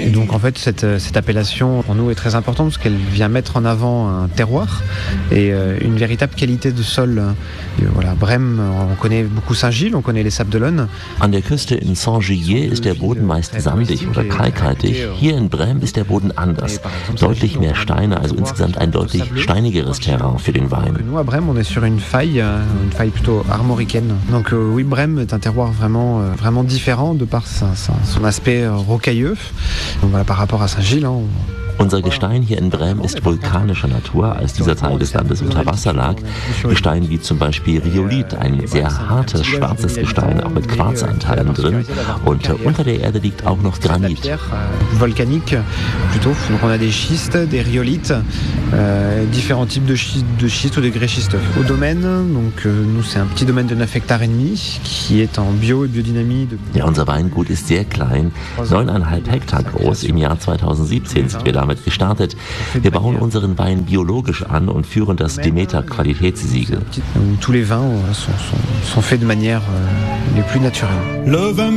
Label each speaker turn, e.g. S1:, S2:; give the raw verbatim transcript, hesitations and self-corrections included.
S1: Et donc en fait cette, cette appellation pour nous est très importante parce qu'elle vient mettre en avant un terroir et une véritable qualité de sol. Et voilà, Brême, on connaît beaucoup Saint-Gilles, on connaît les Sables d'Olonne.
S2: An der Küste in Saint-Gilles ist der Boden meist sandig oder kalkhaltig. Hier in Brême ist der Boden anders. Deutlich mehr Steine, also insgesamt ein deutlich steinigeres Terrain für den Wein.
S1: Nous à Brême, on est sur une faille, une faille plutôt armoricaine. Donc euh, oui, Brême est un terroir vraiment, euh, vraiment différent de par sa, sa, son aspect euh, rocailleux. Donc voilà, par rapport à Saint-Gilles. Hein,
S2: Unser Gestein hier in Brême ist vulkanischer Natur, als dieser Teil des Landes unter Wasser lag. Gestein wie zum Beispiel Rhyolith, ein sehr hartes, schwarzes Gestein, auch mit Quarzanteilen drin. Und unter der Erde liegt auch noch Granit.
S1: Volcanique, plutôt. Donc on a des schistes, des rhyolithes, euh, différents types de schistes, de schistes ou de grès schisteux. Au domaine, donc euh, nous c'est un petit domaine de neuf hectares et demi, qui est en Bio- et Biodynamie. De...
S2: Ja, unser Weingut ist sehr klein, neuneinhalb Hektar groß. Im Jahr zweitausendsiebzehn sind wir damit gestartet. Wir bauen unseren Wein biologisch an und führen das Demeter-Qualitätssiegel.
S1: Tous les vins sont, sont, sont faits de manière euh, les plus naturelles.